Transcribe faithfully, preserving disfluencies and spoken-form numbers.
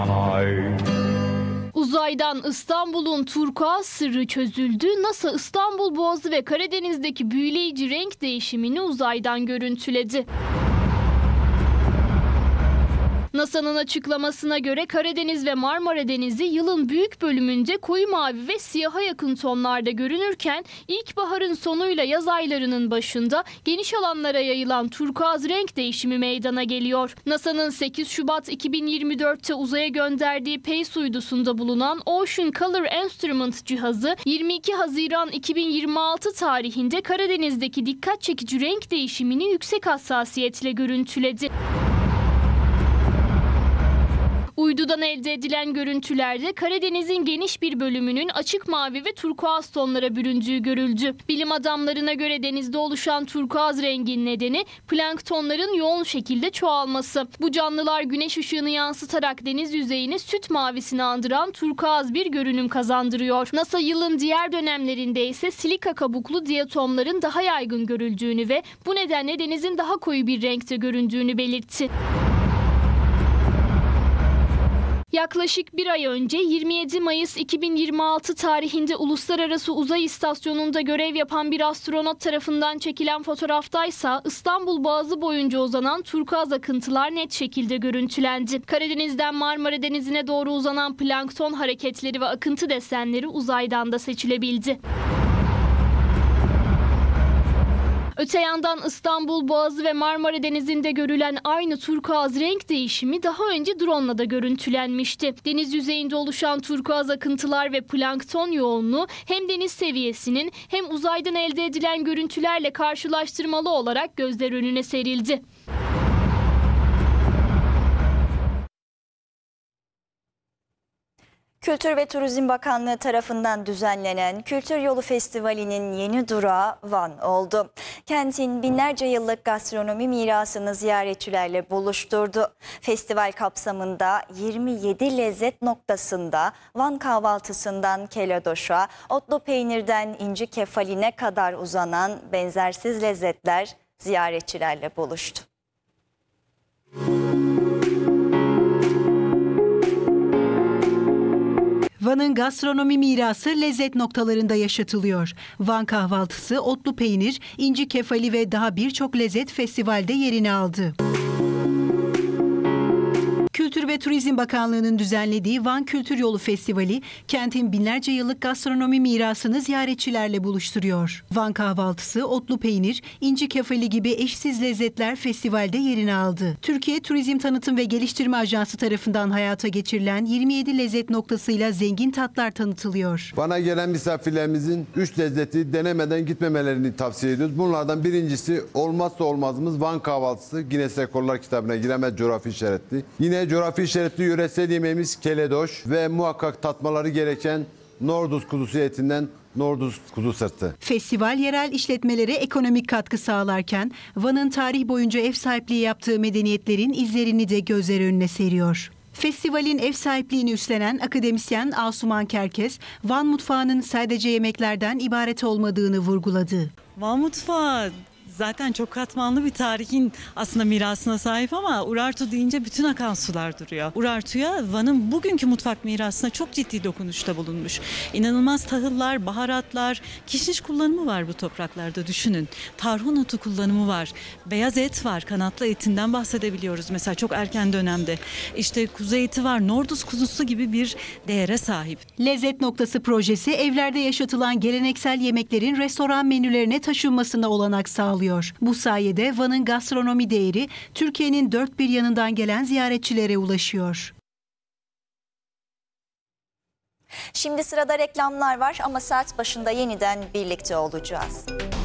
Uzaydan İstanbul'un turkuaz sırrı çözüldü. NASA İstanbul Boğazı ve Karadeniz'deki büyüleyici renk değişimini uzaydan görüntüledi. NASA'nın açıklamasına göre Karadeniz ve Marmara Denizi yılın büyük bölümünde koyu mavi ve siyaha yakın tonlarda görünürken ilkbaharın sonuyla yaz aylarının başında geniş alanlara yayılan turkuaz renk değişimi meydana geliyor. NASA'nın sekiz Şubat iki bin yirmi dört'te uzaya gönderdiği PACE uydusunda bulunan Ocean Color Instrument cihazı yirmi iki Haziran iki bin yirmi altı tarihinde Karadeniz'deki dikkat çekici renk değişimini yüksek hassasiyetle görüntüledi. Uydudan elde edilen görüntülerde Karadeniz'in geniş bir bölümünün açık mavi ve turkuaz tonlara büründüğü görüldü. Bilim adamlarına göre denizde oluşan turkuaz rengin nedeni planktonların yoğun şekilde çoğalması. Bu canlılar güneş ışığını yansıtarak deniz yüzeyini süt mavisini andıran turkuaz bir görünüm kazandırıyor. NASA yılın diğer dönemlerinde ise silika kabuklu diatomların daha yaygın görüldüğünü ve bu nedenle denizin daha koyu bir renkte göründüğünü belirtti. Yaklaşık bir ay önce yirmi yedi Mayıs iki bin yirmi altı tarihinde Uluslararası Uzay İstasyonu'nda görev yapan bir astronot tarafından çekilen fotoğraftaysa İstanbul Boğazı boyunca uzanan turkuaz akıntılar net şekilde görüntülendi. Karadeniz'den Marmara Denizi'ne doğru uzanan plankton hareketleri ve akıntı desenleri uzaydan da seçilebildi. Öte yandan İstanbul Boğazı ve Marmara Denizi'nde görülen aynı turkuaz renk değişimi daha önce drone'la da görüntülenmişti. Deniz yüzeyinde oluşan turkuaz akıntılar ve plankton yoğunluğu hem deniz seviyesinin hem uzaydan elde edilen görüntülerle karşılaştırmalı olarak gözler önüne serildi. Kültür ve Turizm Bakanlığı tarafından düzenlenen Kültür Yolu Festivali'nin yeni durağı Van oldu. Kentin binlerce yıllık gastronomi mirasını ziyaretçilerle buluşturdu. Festival kapsamında yirmi yedi lezzet noktasında Van kahvaltısından keledoşa, otlu peynirden inci kefaline kadar uzanan benzersiz lezzetler ziyaretçilerle buluştu. Van'ın gastronomi mirası lezzet noktalarında yaşatılıyor. Van kahvaltısı, otlu peynir, inci kefali ve daha birçok lezzet festivalde yerini aldı. Kültür ve Turizm Bakanlığı'nın düzenlediği Van Kültür Yolu Festivali, kentin binlerce yıllık gastronomi mirasını ziyaretçilerle buluşturuyor. Van kahvaltısı, otlu peynir, inci kefali gibi eşsiz lezzetler festivalde yerini aldı. Türkiye Turizm Tanıtım ve Geliştirme Ajansı tarafından hayata geçirilen yirmi yedi lezzet noktasıyla zengin tatlar tanıtılıyor. Van'a gelen misafirlerimizin üç lezzeti denemeden gitmemelerini tavsiye ediyoruz. Bunlardan birincisi olmazsa olmazımız Van kahvaltısı. Guinness Rekorlar kitabına giremez coğrafi işaretli. Yine coğrafi işaretli yöresel yemeğimiz keledoş ve muhakkak tatmaları gereken Norduz kuzusu etinden Norduz kuzu sırtı. Festival yerel işletmelere ekonomik katkı sağlarken Van'ın tarih boyunca ev sahipliği yaptığı medeniyetlerin izlerini de gözler önüne seriyor. Festivalin ev sahipliğini üstlenen akademisyen Asuman Kerkez, Van mutfağının sadece yemeklerden ibaret olmadığını vurguladı. Van mutfağı zaten çok katmanlı bir tarihin aslında mirasına sahip ama Urartu deyince bütün akan sular duruyor. Urartu'ya Van'ın bugünkü mutfak mirasına çok ciddi dokunuşta bulunmuş. İnanılmaz tahıllar, baharatlar, kişniş kullanımı var bu topraklarda, düşünün. Tarhun otu kullanımı var. Beyaz et var, kanatlı etinden bahsedebiliyoruz mesela çok erken dönemde. İşte kuzu eti var, Norduz kuzusu gibi bir değere sahip. Lezzet Noktası projesi evlerde yaşatılan geleneksel yemeklerin restoran menülerine taşınmasına olanak sağlıyor. Bu sayede Van'ın gastronomi değeri Türkiye'nin dört bir yanından gelen ziyaretçilere ulaşıyor. Şimdi sırada reklamlar var ama saat başında yeniden birlikte olacağız.